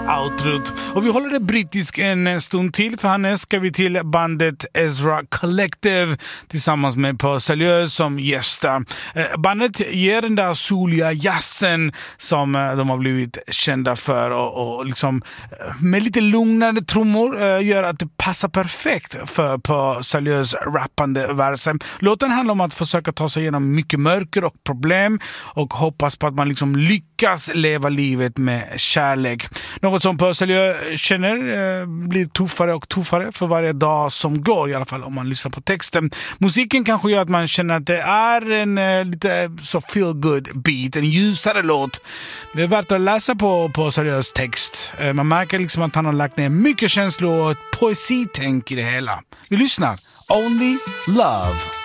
outrot. Och vi håller det brittisk en stund till, för härnäst ska vi till bandet Ezra Collective tillsammans med Perselius som gästar. Bandet ger den där soliga jazzen som de har blivit kända för, och liksom med lite lugnare trummor gör att det passar perfekt för Perselius rappande verser. Låten handlar om att försöka ta sig igenom mycket mörker och problem och hoppas på att man liksom lyckas leva livet med kärlek. Något som Perselius känner blir tuffare och tuffare för varje dag som går, i alla fall om man lyssnar på texten. Musiken kanske gör att man känner att det är en lite så feel good beat, en ljusare låt. Det är värt att läsa på Perselius text. Man märker liksom att han har lagt ner mycket känslor och ett poesitänk i det hela. Vi lyssnar. Only Love.